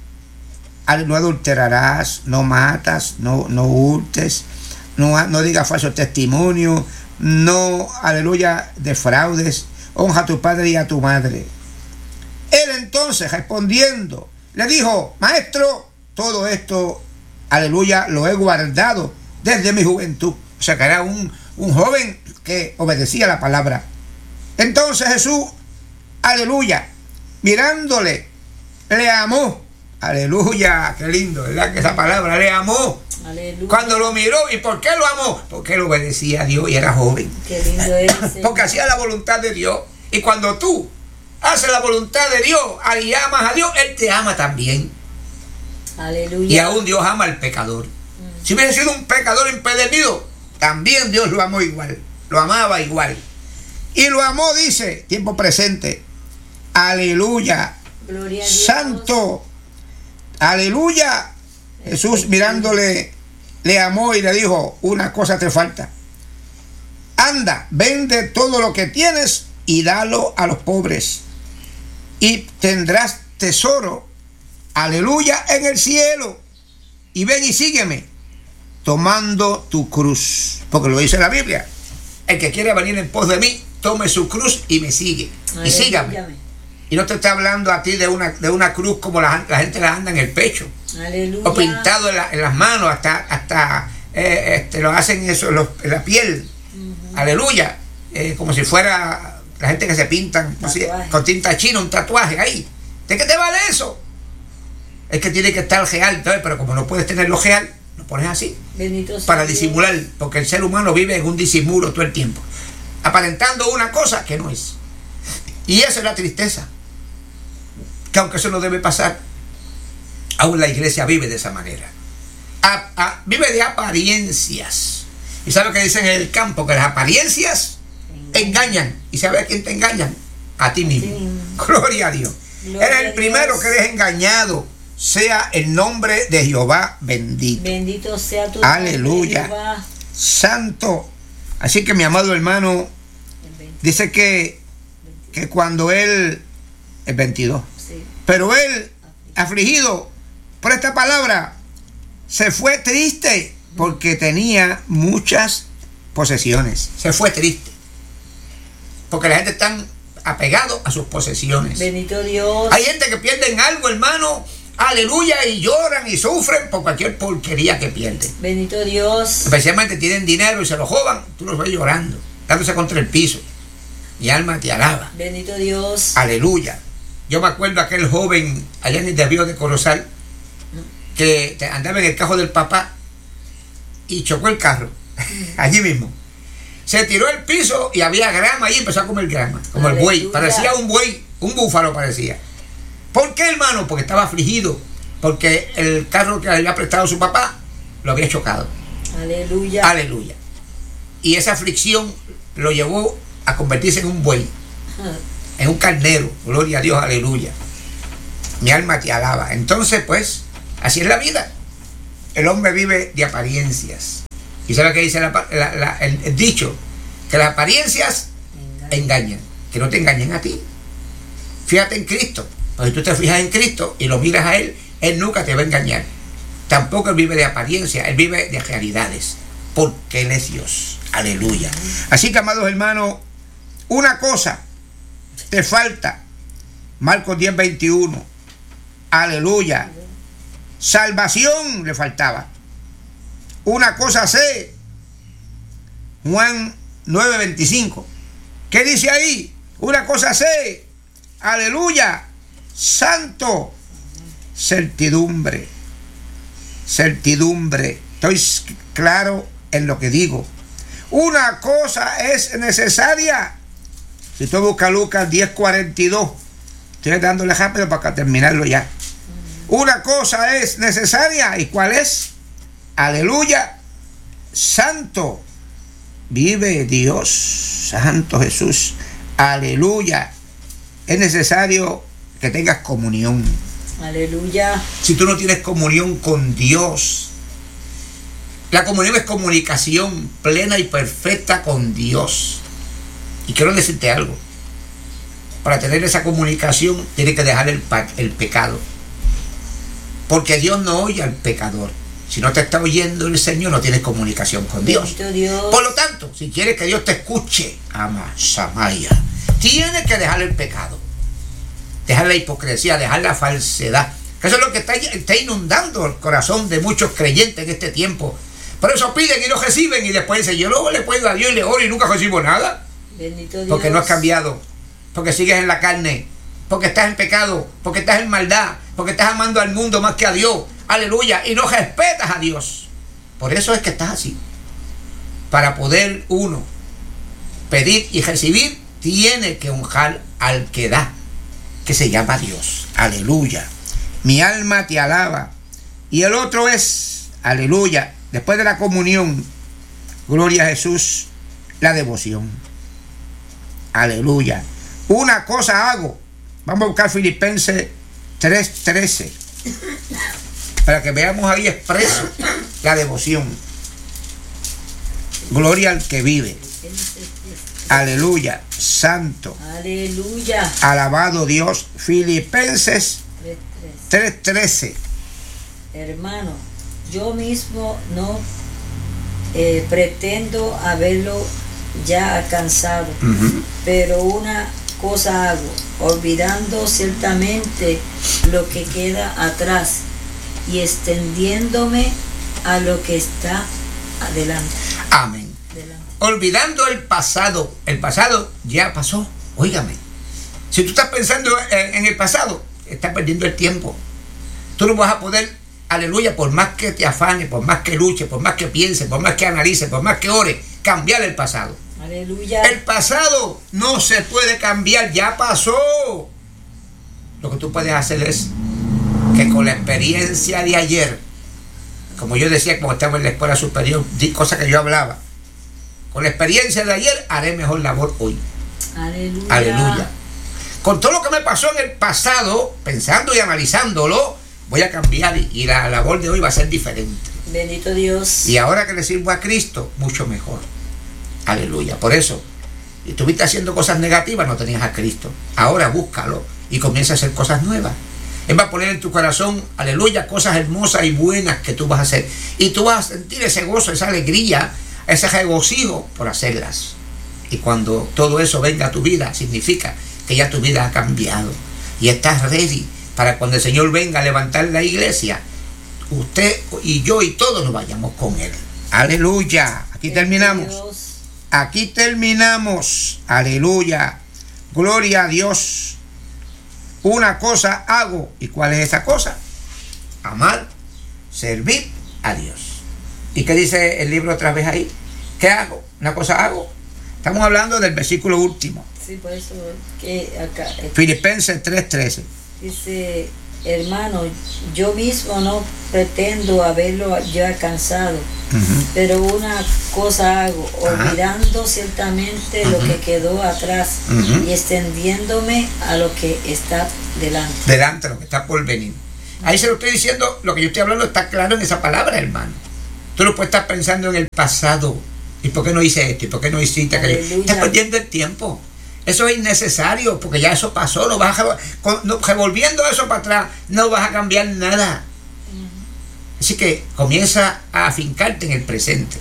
No adulterarás, no matas, no hurtes, no digas falso testimonio, no, aleluya, defraudes, honra a tu padre y a tu madre. Él entonces, respondiendo, le dijo, maestro, todo esto, aleluya, lo he guardado desde mi juventud. O sea, que era un joven que obedecía la palabra. Entonces Jesús, aleluya, mirándole, le amó. Aleluya, qué lindo, ¿verdad? Que esa palabra, le amó. Aleluya. Cuando lo miró, ¿y por qué lo amó? Porque él obedecía a Dios y era joven. Qué lindo es. Porque hacía la voluntad de Dios. Y cuando tú haces la voluntad de Dios y amas a Dios, Él te ama también. Aleluya. Y aún Dios ama al pecador. Si hubiera sido un pecador empedernido, también Dios lo amó igual. Lo amaba igual. Y lo amó, dice, tiempo presente. Aleluya. Gloria a Dios. Santo. Aleluya. Jesús mirándole, le amó y le dijo, una cosa te falta. Anda, vende todo lo que tienes y dalo a los pobres. Y tendrás tesoro, aleluya, en el cielo. Y ven y sígueme, tomando tu cruz. Porque lo dice la Biblia. El que quiera venir en pos de mí, tome su cruz y me sigue. Aleluya. Y sígame. Y no te está hablando a ti de una cruz como la gente la anda en el pecho. Aleluya. O pintado en las manos, hasta lo hacen eso en la piel. Aleluya. Como si fuera la gente que se pintan así, con tinta china, un tatuaje ahí. ¿De qué te vale eso? Es que tiene que estar real, pero como no puedes tenerlo real, lo pones así. Bendito sea para Dios. disimular, porque el ser humano vive en un disimulo todo el tiempo, aparentando una cosa que no es. Y esa es la tristeza. Que aunque eso no debe pasar, aún la iglesia vive de esa manera. Vive de apariencias. ¿Y sabe lo que dicen en el campo? Que las apariencias engañan. ¿Y sabe a quién te engañan? A ti mismo. Sí. Gloria a Dios. Gloria Eres el a primero Dios. que eres engañado. Sea el nombre de Jehová bendito. Bendito sea tu Aleluya. nombre, Jehová. Santo. Así que, mi amado hermano, dice que cuando él, el 22, Sí. pero él, afligido por esta palabra, se fue triste porque tenía muchas posesiones. Se fue triste porque la gente está apegado a sus posesiones. Bendito Dios. Hay gente que pierden algo, hermano, aleluya, y lloran y sufren por cualquier porquería que pierden. Bendito Dios. Especialmente tienen dinero y se lo jodan, tú los ves llorando, dándose contra el piso. Mi alma te alaba. Bendito Dios. Aleluya. Yo me acuerdo aquel joven allá en el desvío de Corozal que andaba en el carro del papá y chocó el carro allí mismo. Se tiró al piso y había grama y empezó a comer grama, como el buey. Aleluya. Parecía un buey, un búfalo parecía. ¿Por qué, hermano? Porque estaba afligido, porque el carro que le había prestado su papá lo había chocado. Aleluya. Aleluya. Y esa aflicción lo llevó a convertirse en un buey, en un carnero. Gloria a Dios, aleluya. Mi alma te alaba. Entonces, pues, así es la vida. El hombre vive de apariencias. ¿Y sabe qué dice el dicho? Que las apariencias engañan. Que no te engañen a ti. Fíjate en Cristo. Porque tú te fijas en Cristo y lo miras a Él, Él nunca te va a engañar. Tampoco Él vive de apariencia, Él vive de realidades. Porque Él es Dios. Aleluya. Así que, amados hermanos, una cosa te falta. Marcos 10:21. Aleluya. Salvación le faltaba. Una cosa sé. Juan 9:25. ¿Qué dice ahí? Una cosa sé. Aleluya. Santo. Certidumbre. Certidumbre. Estoy claro en lo que digo. Una cosa es necesaria. Si tú buscas Lucas 10:42. Estoy dándole rápido para terminarlo ya. Una cosa es necesaria. ¿Y cuál es? Aleluya. Santo. Vive Dios. Santo Jesús. Aleluya. Es necesario que tengas comunión. Aleluya. Si tú no tienes comunión con Dios, la comunión es comunicación plena y perfecta con Dios. Y quiero decirte algo. Para tener esa comunicación tienes que dejar el pecado. Porque Dios no oye al pecador. Si no te está oyendo el Señor, no tienes comunicación con Dios. Por lo tanto, si quieres que Dios te escuche, ama Samaya, tienes que dejar el pecado. Dejar la hipocresía, dejar la falsedad. Que eso es lo que está inundando el corazón de muchos creyentes en este tiempo. Por eso piden y no reciben y después dicen, yo luego le puedo a Dios y le oro y nunca recibo nada. Bendito Dios. Porque no has cambiado. Porque sigues en la carne. Porque estás en pecado. Porque estás en maldad. Porque estás amando al mundo más que a Dios. Aleluya. Y no respetas a Dios. Por eso es que estás así. Para poder uno pedir y recibir, tiene que honrar al que da, que se llama Dios. Aleluya. Mi alma te alaba. Y el otro es, aleluya, después de la comunión, gloria a Jesús, la devoción. Aleluya. Una cosa hago. Vamos a buscar Filipenses 3:13 para que veamos ahí expreso la devoción. Gloria al que vive. Aleluya. Santo. Aleluya. Alabado Dios. Filipenses 3:13. Hermano, yo mismo no pretendo haberlo ya alcanzado, pero una cosa hago, olvidando ciertamente lo que queda atrás y extendiéndome a lo que está adelante. Amén. Olvidando el pasado ya pasó. Óigame, si tú estás pensando en el pasado, estás perdiendo el tiempo. Tú no vas a poder, aleluya, por más que te afanes, por más que luches, por más que pienses, por más que analices, por más que ores, cambiar el pasado. Aleluya. El pasado no se puede cambiar, ya pasó. Lo que tú puedes hacer es que con la experiencia de ayer, como yo decía, como estaba en la escuela superior, cosas que yo hablaba, con la experiencia de ayer haré mejor labor hoy. Aleluya. Aleluya. Con todo lo que me pasó en el pasado, pensando y analizándolo, voy a cambiar y la labor de hoy va a ser diferente. Bendito Dios. Y ahora que le sirvo a Cristo, mucho mejor. Aleluya. Por eso, si estuviste haciendo cosas negativas, no tenías a Cristo. Ahora búscalo y comienza a hacer cosas nuevas. Él va a poner en tu corazón, aleluya, cosas hermosas y buenas que tú vas a hacer. Y tú vas a sentir ese gozo, esa alegría, ese regocijo por hacerlas. Y cuando todo eso venga a tu vida, significa que ya tu vida ha cambiado. Y estás ready para cuando el Señor venga a levantar la iglesia, usted y yo y todos nos vayamos con Él. Aleluya. Aquí terminamos. Aquí terminamos. Aleluya. Gloria a Dios. Una cosa hago. ¿Y cuál es esa cosa? Amar, servir a Dios. ¿Y qué dice el libro otra vez ahí? ¿Qué hago? Una cosa hago. Estamos hablando del versículo último. Sí, por eso que acá. Filipenses 3:13. Dice, hermano, yo mismo no pretendo haberlo yo alcanzado, pero una cosa hago, olvidando ciertamente lo que quedó atrás y extendiéndome a lo que está delante. Delante, lo que está por venir. Ahí se lo estoy diciendo, lo que yo estoy hablando está claro en esa palabra, hermano. Tú no puedes estar pensando en el pasado. ¿Y por qué no hice esto? ¿Y por qué no hiciste aquello? Estás perdiendo el tiempo. Eso es innecesario, porque ya eso pasó. No vas a, revolviendo eso para atrás, no vas a cambiar nada. Así que comienza a afincarte en el presente,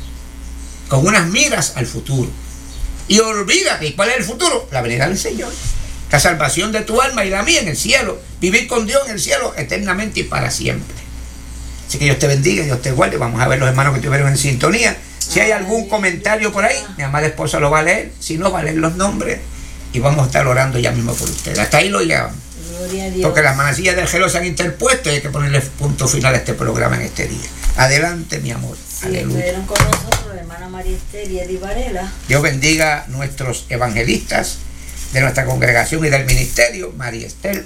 con unas miras al futuro. Y olvídate, ¿cuál es el futuro? La venida del Señor. La salvación de tu alma y la mía en el cielo. Vivir con Dios en el cielo eternamente y para siempre. Así que Dios te bendiga, Dios te guarde. Vamos a ver los hermanos que estuvieron en sintonía. Si hay algún comentario por ahí, mi amada esposa lo va a leer. Si no, va a leer los nombres y vamos a estar orando ya mismo por ustedes. Hasta ahí lo llevamos. Gloria a Dios. Porque las manecillas del gelo se han interpuesto y hay que ponerle punto final a este programa en este día. Adelante, mi amor. Sí, Aleluya. estuvieron con nosotros la hermana María Esther y Eddie Varela. Dios bendiga a nuestros evangelistas de nuestra congregación y del ministerio, María Esther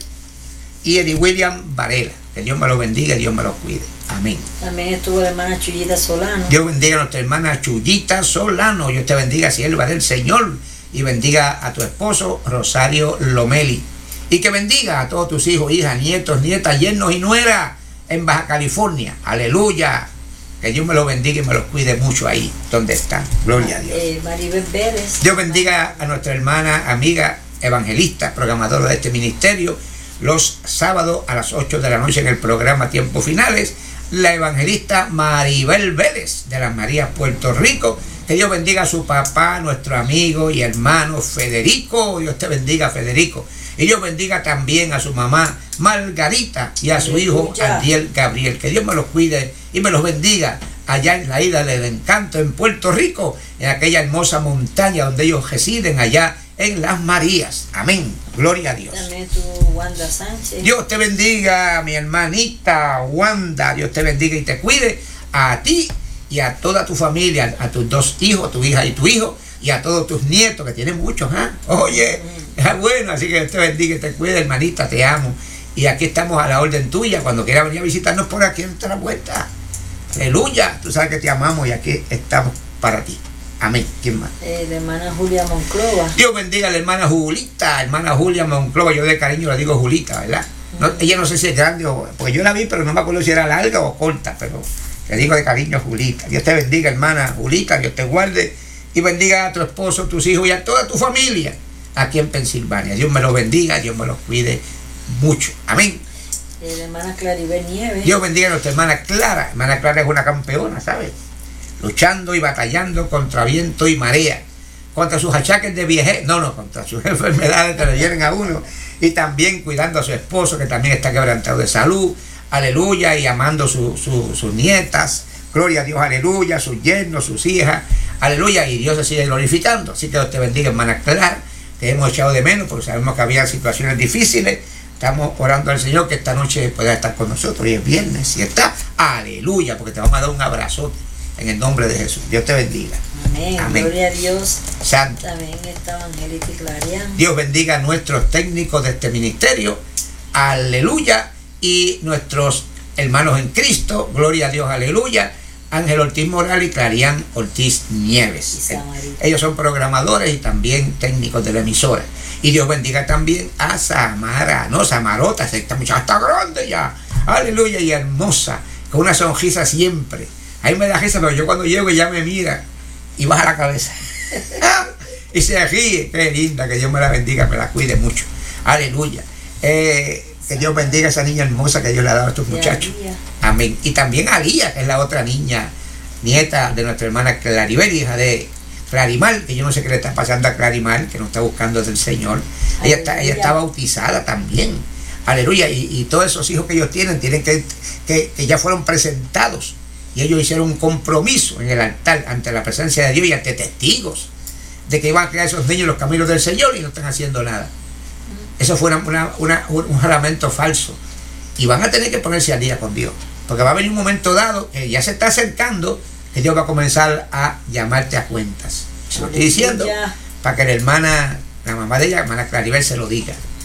y Eddie William Varela. Que Dios me los bendiga y Dios me los cuide. Amén. También estuvo la hermana Chuyita Solano. Dios bendiga a nuestra hermana Chuyita Solano. Dios te bendiga, sierva del Señor. Y bendiga a tu esposo, Rosario Lomeli. Y que bendiga a todos tus hijos, hijas, nietos, nietas, yernos y nueras en Baja California. Aleluya. Que Dios me los bendiga y me los cuide mucho ahí donde están. Gloria a Dios. Maribel Vélez. Dios bendiga a nuestra hermana, amiga, evangelista, programadora de este ministerio. Los sábados a las 8 de la noche en el programa Tiempos Finales, la evangelista Maribel Vélez de las Marías, Puerto Rico. Que Dios bendiga a su papá, nuestro amigo y hermano Federico. Dios te bendiga, Federico. Y Dios bendiga también a su mamá Margarita y a su hijo Adiel Gabriel. Que Dios me los cuide y me los bendiga allá en la isla del encanto en Puerto Rico, en aquella hermosa montaña donde ellos residen, allá en Las Marías. Amén. Gloria a Dios. También tu Wanda Sánchez. Dios te bendiga, mi hermanita Wanda. Dios te bendiga y te cuide a ti y a toda tu familia, a tus dos hijos, tu hija y tu hijo, y a todos tus nietos, que tienen muchos, Oye, bueno, así que Dios te bendiga y te cuide, hermanita, te amo. Y aquí estamos a la orden tuya, cuando quieras venir a visitarnos por aquí en la puerta. Aleluya, tú sabes que te amamos y aquí estamos para ti. Amén. ¿Quién más? La hermana Julia Monclova. Dios bendiga a la hermana Julita, hermana Julia Monclova, yo de cariño la digo Julita, ¿verdad? No, ella no sé si es grande o... Porque yo la vi, pero no me acuerdo si era larga o corta, pero le digo de cariño Julita. Dios te bendiga, hermana Julita, Dios te guarde y bendiga a tu esposo, tus hijos y a toda tu familia aquí en Pensilvania. Dios me los bendiga, Dios me los cuide mucho. Amén. La hermana Claribel Nieves. Dios bendiga a nuestra hermana Clara. Hermana Clara es una campeona, ¿sabes? Luchando y batallando contra viento y marea, contra sus achaques de viejez, contra sus enfermedades que le vienen a uno, y también cuidando a su esposo, que también está quebrantado de salud, aleluya, y amando sus nietas, gloria a Dios, aleluya, sus yernos, sus hijas, aleluya, y Dios se sigue glorificando. Así que Dios te bendiga, hermana Clara, te hemos echado de menos, porque sabemos que había situaciones difíciles. Estamos orando al Señor que esta noche pueda estar con nosotros, y es viernes, y está, aleluya, porque te vamos a dar un abrazote. En el nombre de Jesús. Dios te bendiga. Amén. Amén. Gloria a Dios. Santo. También está Angélica y Clarian. Dios bendiga a nuestros técnicos de este ministerio. Aleluya. Y nuestros hermanos en Cristo. Gloria a Dios. Aleluya. Ángel Ortiz Morales y Clarian Ortiz Nieves. Ellos son programadores y también técnicos de la emisora. Y Dios bendiga también a Samara. No, Samarota. Esta muchacha está grande ya. Aleluya. Y hermosa. Con una sonrisa siempre. Ahí me da risa, pero yo cuando llego ella me mira y baja la cabeza y se ríe. Qué linda, que Dios me la bendiga, me la cuide mucho. Aleluya. Que Dios bendiga a esa niña hermosa que Dios le ha dado a estos muchachos. Amén. Y también a Lía, que es la otra niña, nieta de nuestra hermana Claribel, hija de Clarimar, que yo no sé qué le está pasando a Clarimar, que nos está buscando del Señor. Ella está bautizada también. Aleluya. Y todos esos hijos que ellos tienen que ya fueron presentados. Y ellos hicieron un compromiso en el altar ante la presencia de Dios y ante testigos de que iban a crear esos niños los caminos del Señor y no están haciendo nada. Eso fue un juramento falso. Y van a tener que ponerse al día con Dios. Porque va a venir un momento dado que ya se está acercando, que Dios va a comenzar a llamarte a cuentas. Se lo estoy diciendo para que la mamá de ella, hermana Claribel, se lo diga.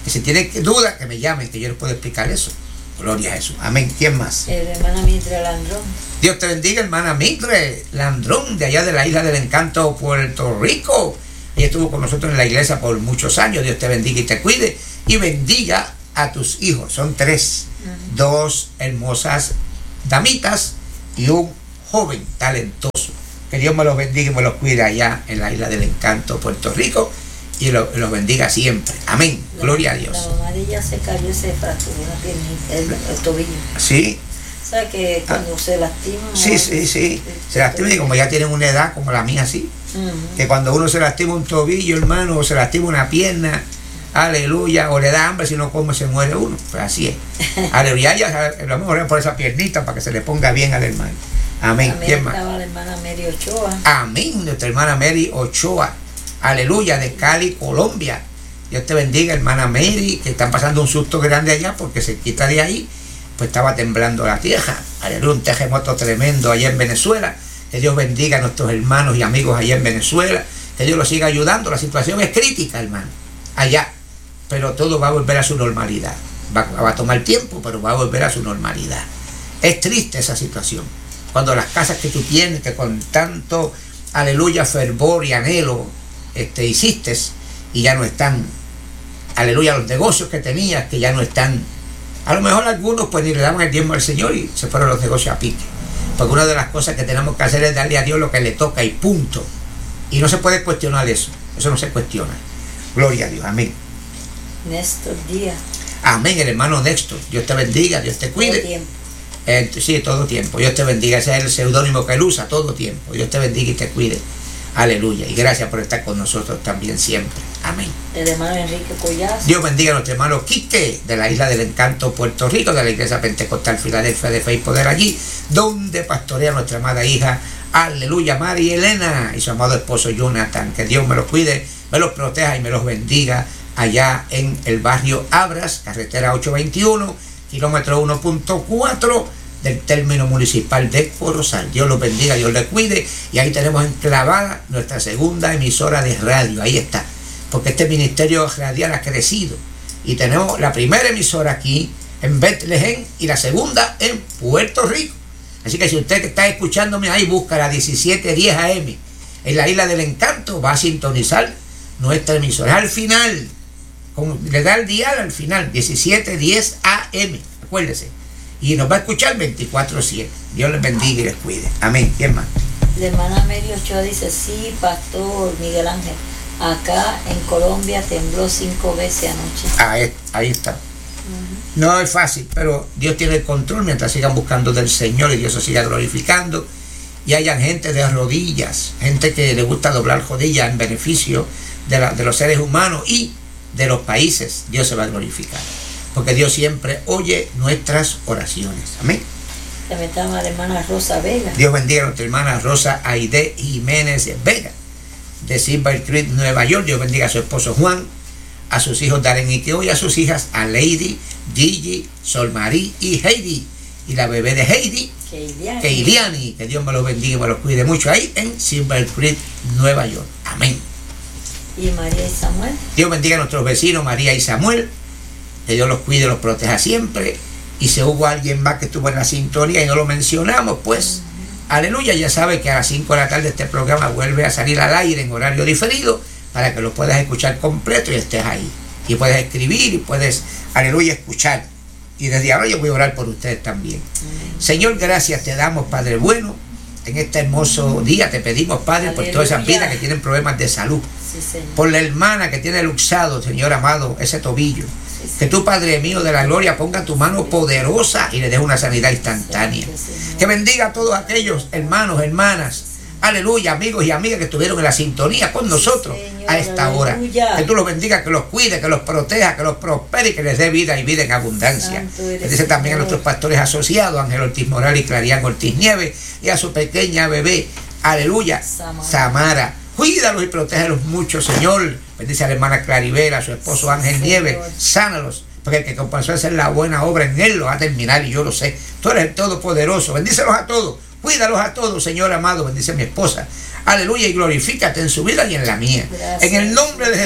Que si tienen dudas, que me llamen, que yo les puedo explicar eso. Gloria a Jesús. Amén. ¿Quién más? Hermana Mitre Landrón. Dios te bendiga, hermana Mitre Landrón, de allá de la Isla del Encanto, Puerto Rico. Ella estuvo con nosotros en la iglesia por muchos años. Dios te bendiga y te cuide. Y bendiga a tus hijos. Son 3. 2 hermosas damitas y un joven talentoso. Que Dios me los bendiga y me los cuide allá en la Isla del Encanto, Puerto Rico. Y los bendiga siempre. Amén. Gloria a Dios. La mamá de ella se cayó, se fracturó una piernita, el tobillo. Sí. O sea que cuando se lastima. Sí. Se lastima y como ya tienen una edad como la mía, sí. Que cuando uno se lastima un tobillo, hermano, o se lastima una pierna, aleluya, o le da hambre, si no come se muere uno. Pues así es. Aleluya. Ya lo mejor es por esa piernita para que se le ponga bien al hermano. Amén. ¿Quién más? Estaba la hermana Mary Ochoa. Amén. Nuestra hermana Mary Ochoa. Aleluya, de Cali, Colombia. Dios te bendiga, hermana Mary, que están pasando un susto grande allá porque se quita de ahí, pues estaba temblando la tierra. Aleluya, un terremoto tremendo allá en Venezuela. Que Dios bendiga a nuestros hermanos y amigos allá en Venezuela. Que Dios los siga ayudando. La situación es crítica, hermano, allá. Pero todo va a volver a su normalidad. Va a tomar tiempo, pero va a volver a su normalidad. Es triste esa situación. Cuando las casas que tú tienes, que con tanto, aleluya, fervor y anhelo, hiciste y ya no están, aleluya, los negocios que tenías que ya no están, a lo mejor algunos pues ni le daban el diezmo al Señor y se fueron los negocios a pique, porque una de las cosas que tenemos que hacer es darle a Dios lo que le toca y punto, y no se puede cuestionar eso no se cuestiona. Gloria a Dios. Amén. Néstor Díaz. Amén. El hermano Néstor, Dios te bendiga, Dios te cuide. Sí, todo tiempo. Dios te bendiga. Ese es el seudónimo que él usa, todo tiempo. Dios te bendiga y te cuide. Aleluya. Y gracias por estar con nosotros también siempre. Amén. El hermano Enrique Collazo. Dios bendiga a nuestro hermano Quique, de la Isla del Encanto, Puerto Rico, de la Iglesia Pentecostal Filadelfia de Fe y Poder allí, donde pastorea nuestra amada hija, aleluya, María Elena, y su amado esposo Jonathan. Que Dios me los cuide, me los proteja y me los bendiga allá en el barrio Abras, carretera 821, kilómetro 1.4 del término municipal de Corozal. Dios los bendiga, Dios les cuide. Y ahí tenemos enclavada nuestra segunda emisora de radio. Ahí está. Porque este ministerio radial ha crecido. Y tenemos la primera emisora aquí en Bethlehem y la segunda en Puerto Rico. Así que si usted está escuchándome ahí, busca la 1710 AM en la Isla del Encanto, va a sintonizar nuestra emisora. Al final, le da el dial al final, 1710 AM. Acuérdese. Y nos va a escuchar 24/7. Dios les bendiga y les cuide. Amén. ¿Quién más? La hermana Mary Ochoa dice, sí, pastor Miguel Ángel, acá en Colombia tembló 5 veces anoche. Ahí está. No es fácil, pero Dios tiene el control mientras sigan buscando del Señor y Dios se siga glorificando. Y hayan gente de rodillas, gente que le gusta doblar rodillas en beneficio de los seres humanos y de los países. Dios se va a glorificar. Porque Dios siempre oye nuestras oraciones. Amén. También está la hermana Rosa Vega. Dios bendiga a nuestra hermana Rosa Aide Jiménez Vega, de Silver Creek, Nueva York. Dios bendiga a su esposo Juan, a sus hijos Darren y Teo, y a sus hijas a Lady, Gigi, Sol Marie y Heidi. Y la bebé de Heidi, Keiliani. Que Dios me los bendiga y me los cuide mucho ahí en Silver Creek, Nueva York. Amén. Y María y Samuel. Dios bendiga a nuestros vecinos María y Samuel. Que Dios los cuide y los proteja siempre. Y si hubo alguien más que estuvo en la sintonía y no lo mencionamos, pues, aleluya, ya sabe que a las 5 de la tarde este programa vuelve a salir al aire en horario diferido para que lo puedas escuchar completo y estés ahí. Y puedes escribir y puedes, aleluya, escuchar. Y desde ahora yo voy a orar por ustedes también. Señor, gracias te damos, Padre bueno. En este hermoso día te pedimos, Padre, aleluya, por todas esas vidas que tienen problemas de salud. Sí, por la hermana que tiene luxado, Señor amado, ese tobillo. Que tú, Padre mío de la gloria, ponga tu mano poderosa y le dé una sanidad instantánea. Que bendiga a todos aquellos hermanos, hermanas, aleluya, amigos y amigas que estuvieron en la sintonía con nosotros a esta hora. Que tú los bendigas, que los cuide, que los proteja, que los prospere y que les dé vida y vida en abundancia. Dice también a nuestros pastores asociados, Ángel Ortiz Moral y Clarián Ortiz Nieves, y a su pequeña bebé, aleluya, Samara. Cuídalos y protégelos mucho, Señor. Bendice a la hermana Claribel, a su esposo Ángel Nieves. Sánalos, porque el que comenzó a hacer la buena obra en él lo va a terminar y yo lo sé. Tú eres el Todopoderoso. Bendícelos a todos. Cuídalos a todos, Señor amado. Bendice a mi esposa. Aleluya, y glorifícate en su vida y en la mía. Gracias. En el nombre de Jesús.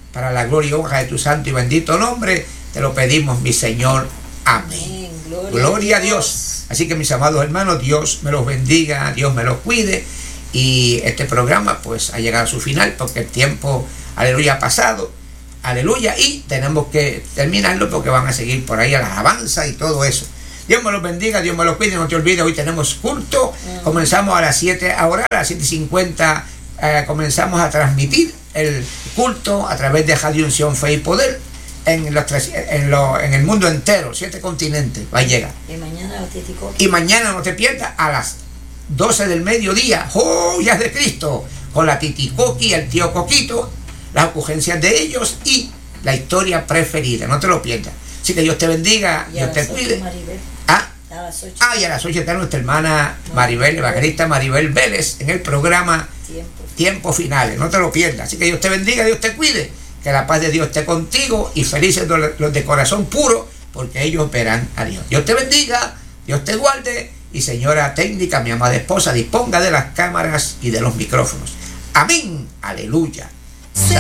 para la gloria y honra de tu santo y bendito nombre, te lo pedimos, mi Señor. Amén. Gloria a Dios. Así que, mis amados hermanos, Dios me los bendiga, Dios me los cuide. Y este programa pues ha llegado a su final porque el tiempo, aleluya, ha pasado. Aleluya. Y tenemos que terminarlo porque van a seguir por ahí a las alabanzas y todo eso. Dios me los bendiga, Dios me los cuide. No te olvides, hoy tenemos culto. Comenzamos a las 7, ahora a las 7:50 comenzamos a transmitir el culto a través de Radio Unción, Fe y Poder en el mundo entero, 7 continentes va a llegar. Y mañana no te pierdas a las 12 del mediodía, joyas de Cristo, con la Titicoqui, el tío Coquito, las ocurrencias de ellos y la historia preferida. No te lo pierdas. Así que Dios te bendiga, Dios te cuide. Y a las 8 está nuestra hermana Maribel, evangelista Maribel Vélez, en el programa Tiempos Finales. No te lo pierdas. Así que Dios te bendiga, Dios te cuide. Que la paz de Dios esté contigo y felices los de corazón puro, porque ellos verán a Dios. Dios te bendiga, Dios te guarde. Y señora técnica, mi amada esposa, disponga de las cámaras y de los micrófonos. Amén. Aleluya.